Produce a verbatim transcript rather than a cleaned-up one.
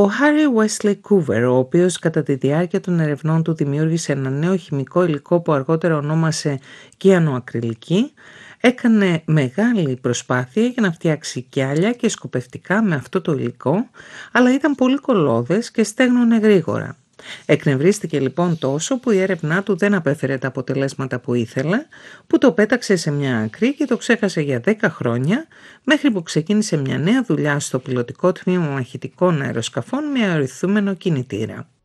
Ο Harry Wesley Coover, ο οποίος κατά τη διάρκεια των ερευνών του δημιούργησε ένα νέο χημικό υλικό που αργότερα ονόμασε κυανοακριλική, έκανε μεγάλη προσπάθεια για να φτιάξει κιάλια και σκοπευτικά με αυτό το υλικό, αλλά ήταν πολύ κολλώδες και στέγνωνε γρήγορα. Εκνευρίστηκε λοιπόν τόσο που η έρευνά του δεν απέφερε τα αποτελέσματα που ήθελε, που το πέταξε σε μια άκρη και το ξέχασε για δέκα χρόνια, μέχρι που ξεκίνησε μια νέα δουλειά στο πιλωτικό τμήμα μαχητικών αεροσκαφών με αεροηθούμενο κινητήρα.